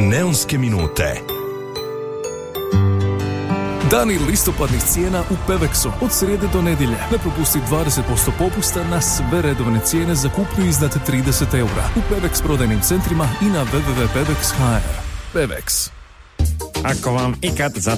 Neonske minute. Dani listopadnih cijena u Pevexu od srijede do nedjelje. Ne propusti 20% popusta na sve redovne cijene za kupnju iznad 30 eura u Pevex prodajnim centrima i na www.pevex.hr. Pevex. Ako vam ikad za